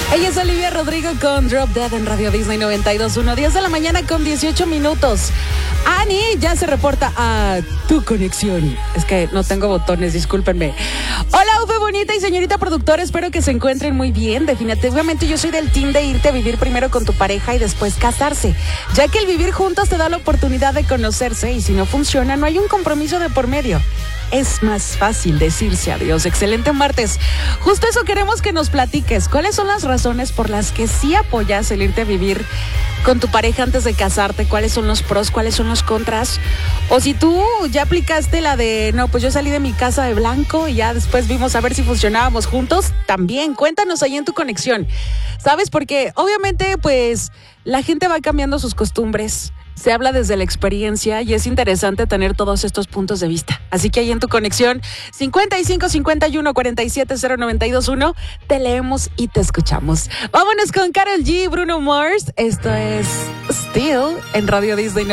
Ella es Olivia Rodrigo con Drop Dead en Radio Disney 92.1, 10 de la mañana con 18 minutos. Ani ya se reporta a tu conexión. Es que no tengo botones, discúlpenme. Hola, Ufe bonita y señorita productora, espero que se encuentren muy bien. Definitivamente yo soy del team de irte a vivir primero con tu pareja y después casarse, ya que el vivir juntos te da la oportunidad de conocerse y si no funciona no hay un compromiso de por medio. Es más fácil decirse adiós. Excelente martes. Justo eso queremos que nos platiques. ¿Cuáles son las razones por las que sí apoyas el irte a vivir con tu pareja antes de casarte? ¿Cuáles son los pros? ¿Cuáles son los contras? O si tú ya aplicaste la de, no, pues yo salí de mi casa de blanco y ya después vimos a ver si funcionábamos juntos, también cuéntanos ahí en tu conexión. ¿Sabes? Porque obviamente pues la gente va cambiando sus costumbres. Se habla desde la experiencia y es interesante tener todos estos puntos de vista. Así que ahí en tu conexión 55 51 47 0921 te leemos y te escuchamos. Vámonos con Karol G, Bruno Mars. Esto es Still en Radio Disney.